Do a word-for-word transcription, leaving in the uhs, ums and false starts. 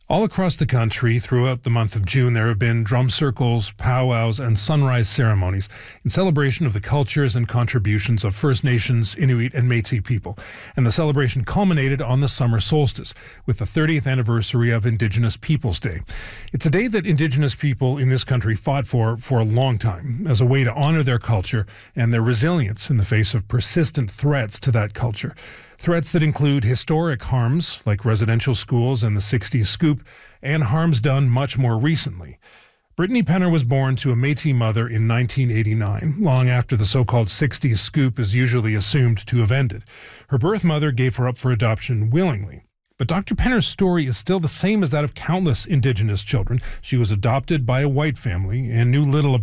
All across the country, throughout the month of June, there have been drum circles, powwows, and sunrise ceremonies in celebration of the cultures and contributions of First Nations, Inuit, and Métis people. And the celebration culminated on the summer solstice with the thirtieth anniversary of Indigenous Peoples Day. It's a day that Indigenous people in this country fought for for a long time as a way to honor their culture and their resilience in the face of persistent threats to that culture. Threats that include historic harms, like residential schools and the sixties scoop, and harms done much more recently. Brittany Penner was born to a Métis mother in nineteen eighty-nine, long after the so-called sixties scoop is usually assumed to have ended. Her birth mother gave her up for adoption willingly. But Doctor Penner's story is still the same as that of countless Indigenous children. She was adopted by a white family and knew little about